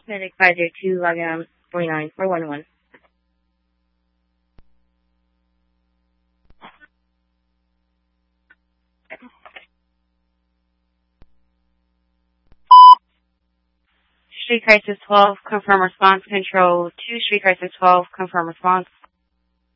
Medic 502, logging on 49411. Street Crisis 12, confirm response. Control 2, Street Crisis 12, confirm response.